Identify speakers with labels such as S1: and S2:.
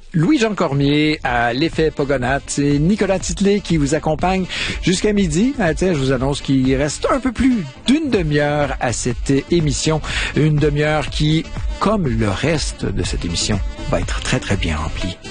S1: Louis-Jean Cormier à l'effet Pogonat. C'est Nicolas Titley qui vous accompagne jusqu'à midi. Tiens, je vous annonce qu'il reste un peu plus d'une demi-heure à cette émission. Une demi-heure qui, comme le reste de cette émission, va être très, très bien remplie.